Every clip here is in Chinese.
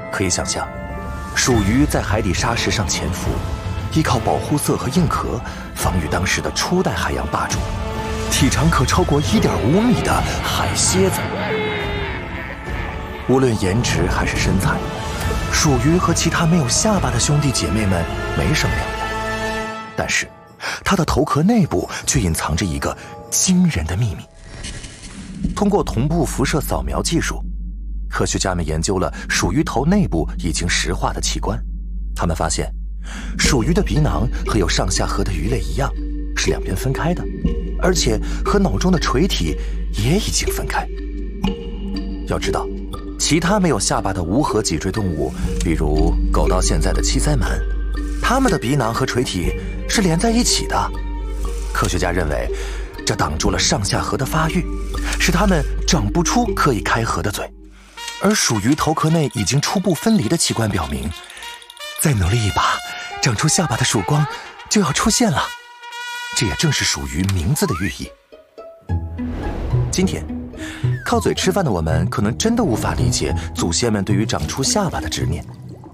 可以想象，鼠鱼在海底沙石上潜伏，依靠保护色和硬壳防御当时的初代海洋霸主，体长可超过1.5米的海蝎子。无论颜值还是身材，鼠鱼和其他没有下巴的兄弟姐妹们没什么两样，但是它的头壳内部却隐藏着一个惊人的秘密。通过同步辐射扫描技术，科学家们研究了鼠鱼头内部已经石化的器官。他们发现，鼠鱼的鼻囊和有上下颌的鱼类一样，是两边分开的，而且和脑中的垂体也已经分开。要知道，其他没有下巴的无颌脊椎动物，比如狗到现在的七鳃鳗，它们的鼻囊和垂体是连在一起的。科学家认为，这挡住了上下颌的发育，使它们长不出可以开合的嘴。而鼠鱼头壳内已经初步分离的器官表明，再努力一把，长出下巴的曙光就要出现了。这也正是鼠鱼名字的寓意。今天，靠嘴吃饭的我们可能真的无法理解祖先们对于长出下巴的执念。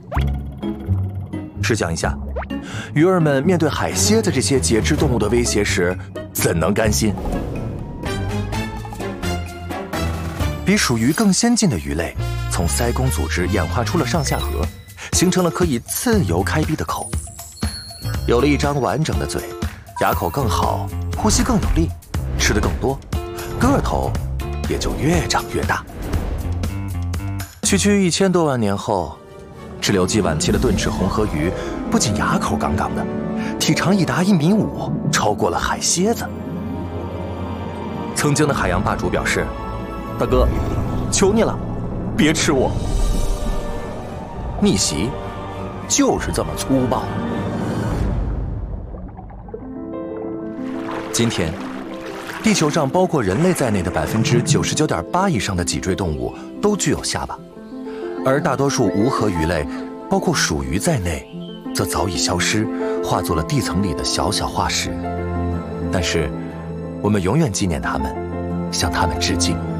试想一下，鱼儿们面对海蝎子这些节肢动物的威胁时，怎能甘心？比鼠鱼更先进的鱼类，从鳃弓组织演化出了上下颌，形成了可以自由开闭的口。有了一张完整的嘴，牙口更好，呼吸更有力，吃得更多，个头也就越长越大。区区1000多万年后，滞留纪晚期的盾齿红颌鱼不仅牙口杠杠的，体长已达1.5米，超过了海蝎子。曾经的海洋霸主表示：“大哥，求你了，别吃我。”逆袭就是这么粗暴。今天，地球上包括人类在内的99.8%以上的脊椎动物都具有下巴，而大多数无颌鱼类，包括鼠鱼在内，则早已消失，化作了地层里的小小化石。但是，我们永远纪念它们，向它们致敬。